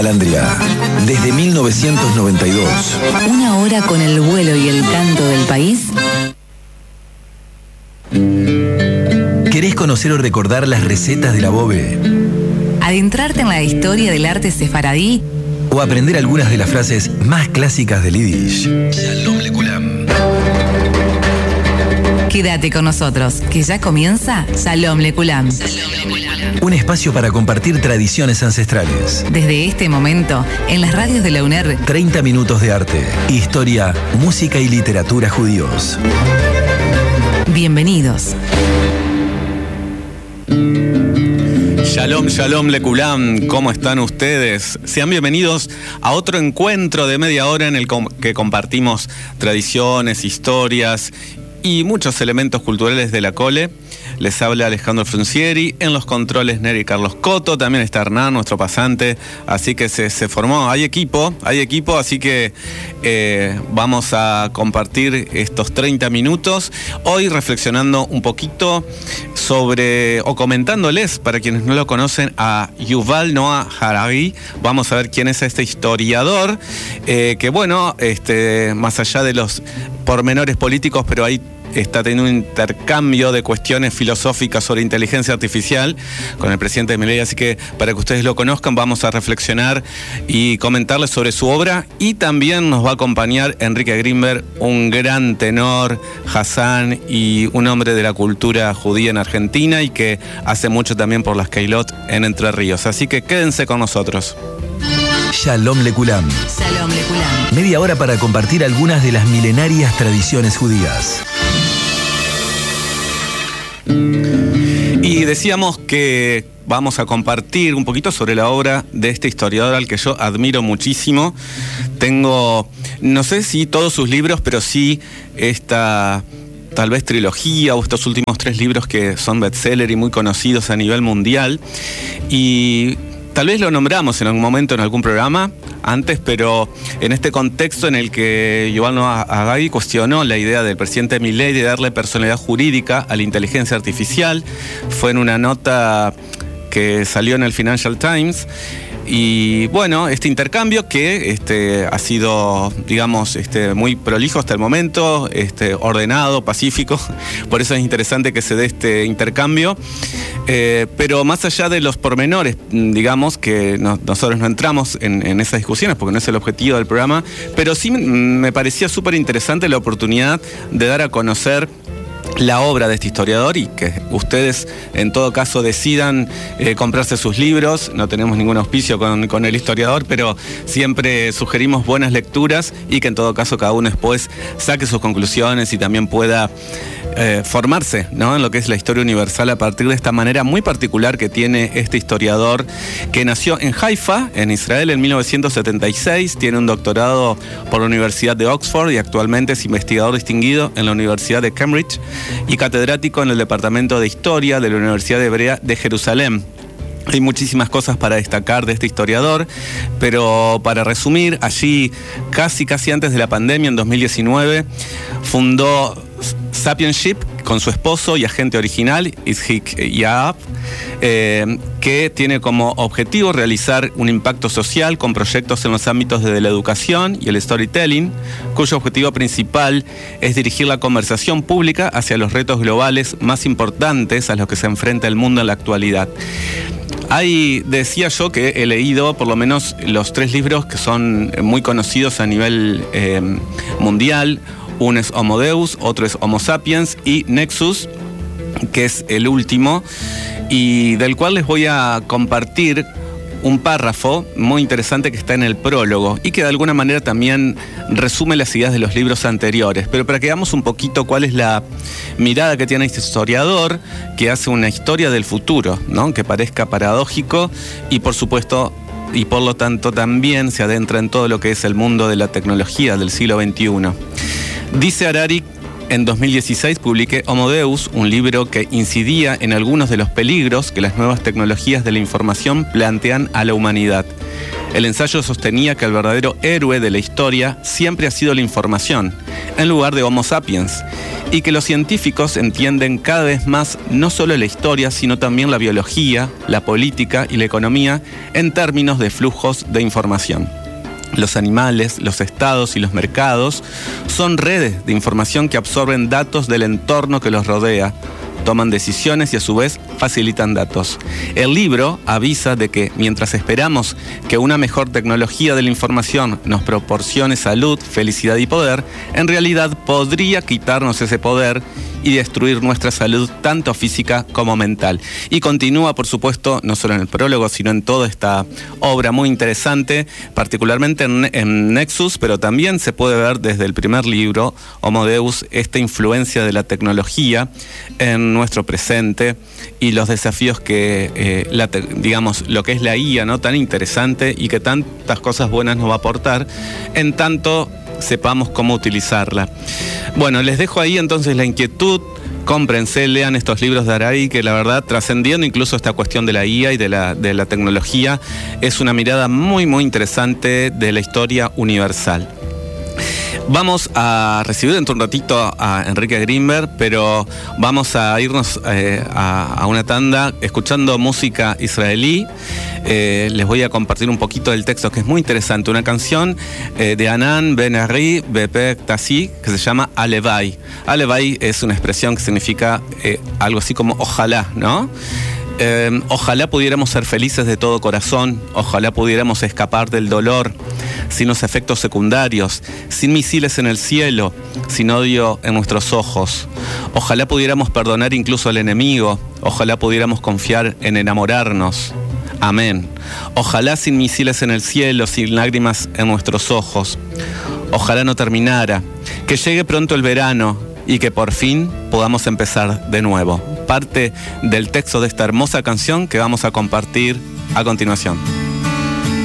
Calandria, desde 1992. Una hora con el vuelo y el canto del país. ¿Querés conocer o recordar las recetas de la bobe? Adentrarte en la historia del arte sefaradí. ¿O aprender algunas de las frases más clásicas del Yiddish? Shalom Lekulam. Quédate con nosotros, que ya comienza Shalom Lekulam. Un espacio para compartir tradiciones ancestrales. Desde este momento, en las radios de la UNER, 30 minutos de arte, historia, música y literatura judíos. Bienvenidos. Shalom, shalom, lekulam, ¿cómo están ustedes? Sean bienvenidos a otro encuentro de media hora en el que compartimos tradiciones, historias y muchos elementos culturales de la Cole. Les habla Alejandro Fruncieri, en los controles Neri Carlos Coto, también está Hernán, nuestro pasante, así que se formó, hay equipo, así que vamos a compartir estos 30 minutos, hoy reflexionando un poquito sobre, o comentándoles, para quienes no lo conocen, a Yuval Noah Harari. Vamos a ver quién es este historiador, que bueno, más allá de los pormenores políticos, pero ahí está teniendo un intercambio de cuestiones filosóficas sobre inteligencia artificial con el presidente Milei, así que para que ustedes lo conozcan vamos a reflexionar y comentarles sobre su obra, y también nos va a acompañar Enrique Grimberg, un gran tenor, Hassan, y un hombre de la cultura judía en Argentina y que hace mucho también por las Keilot en Entre Ríos, así que quédense con nosotros. Shalom Lekulam. Shalom Lekulam. Media hora para compartir algunas de las milenarias tradiciones judías. Y decíamos que vamos a compartir un poquito sobre la obra de este historiador al que yo admiro muchísimo. Tengo, no sé si todos sus libros, pero sí esta tal vez trilogía o estos últimos 3 libros que son bestseller y muy conocidos a nivel mundial. Y tal vez lo nombramos en algún momento en algún programa antes, pero en este contexto en el que Yuval Noah Harari cuestionó la idea del presidente Milei de darle personalidad jurídica a la inteligencia artificial, fue en una nota que salió en el Financial Times. Y bueno, este intercambio que ha sido, digamos, muy prolijo hasta el momento, ordenado, pacífico, por eso es interesante que se dé este intercambio, pero más allá de los pormenores, digamos, que nosotros no entramos en esas discusiones porque no es el objetivo del programa, pero sí me parecía súper interesante la oportunidad de dar a conocer la obra de este historiador y que ustedes en todo caso decidan comprarse sus libros. No tenemos ningún auspicio con el historiador, pero siempre sugerimos buenas lecturas y que en todo caso cada uno después saque sus conclusiones y también pueda formarse, ¿no?, en lo que es la historia universal a partir de esta manera muy particular que tiene este historiador, que nació en Haifa, en Israel, en 1976, tiene un doctorado por la Universidad de Oxford y actualmente es investigador distinguido en la Universidad de Cambridge y catedrático en el Departamento de Historia de la Universidad Hebrea de Jerusalén. Hay muchísimas cosas para destacar de este historiador, pero para resumir, allí casi antes de la pandemia, en 2019, fundó Sapienship con su esposo y agente original, Ishik Yaab, que tiene como objetivo realizar un impacto social con proyectos en los ámbitos de la educación y el storytelling, cuyo objetivo principal es dirigir la conversación pública hacia los retos globales más importantes a los que se enfrenta el mundo en la actualidad. Decía yo que he leído por lo menos los 3 libros que son muy conocidos a nivel mundial. Uno es Homo Deus, otro es Homo Sapiens y Nexus, que es el último, y del cual les voy a compartir un párrafo muy interesante que está en el prólogo y que de alguna manera también resume las ideas de los libros anteriores. Pero para que veamos un poquito cuál es la mirada que tiene este historiador, que hace una historia del futuro, ¿no?, que parezca paradójico y por supuesto y por lo tanto también se adentra en todo lo que es el mundo de la tecnología del siglo XXI. Dice Harari: en 2016 publiqué Homo Deus, un libro que incidía en algunos de los peligros que las nuevas tecnologías de la información plantean a la humanidad. El ensayo sostenía que el verdadero héroe de la historia siempre ha sido la información, en lugar de Homo sapiens, y que los científicos entienden cada vez más no solo la historia, sino también la biología, la política y la economía en términos de flujos de información. Los animales, los estados y los mercados son redes de información que absorben datos del entorno que los rodea, toman decisiones y a su vez facilitan datos. El libro avisa de que mientras esperamos que una mejor tecnología de la información nos proporcione salud, felicidad y poder, en realidad podría quitarnos ese poder y destruir nuestra salud tanto física como mental. Y continúa, por supuesto, no solo en el prólogo, sino en toda esta obra muy interesante, particularmente en Nexus, pero también se puede ver desde el primer libro, Homo Deus, esta influencia de la tecnología en nuestro presente y los desafíos que, digamos, lo que es la IA, ¿no? Tan interesante y que tantas cosas buenas nos va a aportar, en tanto sepamos cómo utilizarla. Bueno, les dejo ahí entonces la inquietud. Cómprense, lean estos libros de Harari, que la verdad, trascendiendo incluso esta cuestión de la IA y de la tecnología, es una mirada muy, muy interesante de la historia universal. Vamos a recibir dentro de un ratito a Enrique Greenberg, pero vamos a irnos a una tanda escuchando música israelí. Les voy a compartir un poquito del texto, que es muy interesante. Una canción de Hanan Ben-Ari Bepek Tassi, que se llama Alevai. Alevai es una expresión que significa algo así como ojalá, ¿no? Ojalá pudiéramos ser felices de todo corazón, ojalá pudiéramos escapar del dolor, sin los efectos secundarios, sin misiles en el cielo, sin odio en nuestros ojos. Ojalá pudiéramos perdonar incluso al enemigo, ojalá pudiéramos confiar en enamorarnos. Amén. Ojalá sin misiles en el cielo, sin lágrimas en nuestros ojos. Ojalá no terminara, que llegue pronto el verano y que por fin podamos empezar de nuevo. Parte del texto de esta hermosa canción que vamos a compartir a continuación.